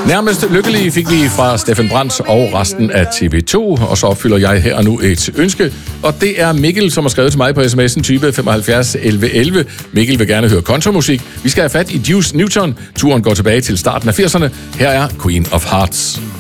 Nærmest lykkelige fik vi fra Steffen Brandt og resten af TV2, og så opfylder jeg her nu et ønske, og det er Mikkel, som har skrevet til mig på sms'en type 75 11 11. Mikkel vil gerne høre kontramusik. Vi skal have fat i Deuce Newton. Turen går tilbage til starten af 80'erne. Her er Queen of Hearts.